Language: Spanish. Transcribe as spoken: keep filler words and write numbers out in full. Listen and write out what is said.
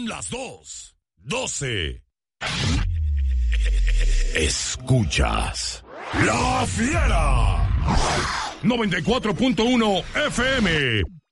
Son las dos, doce. Escuchas La Fiera. noventa y cuatro punto uno F M.